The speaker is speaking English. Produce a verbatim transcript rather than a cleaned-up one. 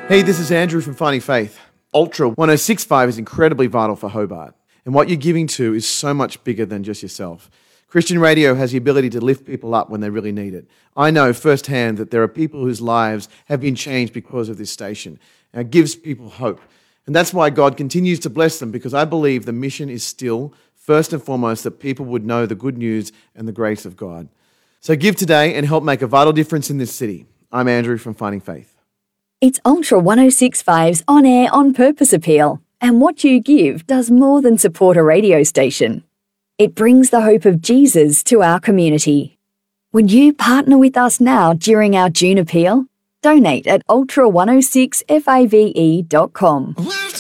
Hey, this is Andrew from Finding Faith. Ultra one oh six point five is incredibly vital for Hobart. And what you're giving to is so much bigger than just yourself. Christian radio has the ability to lift people up when they really need it. I know firsthand that there are people whose lives have been changed because of this station. And it gives people hope. And that's why God continues to bless them, because I believe the mission is still, first and foremost, that people would know the good news and the grace of God. So give today and help make a vital difference in this city. I'm Andrew from Finding Faith. It's Ultra one oh six point five's On Air On Purpose appeal, and what you give does more than support a radio station. It brings the hope of Jesus to our community. Would you partner with us now during our June appeal? Donate at ultra one oh six fave dot com.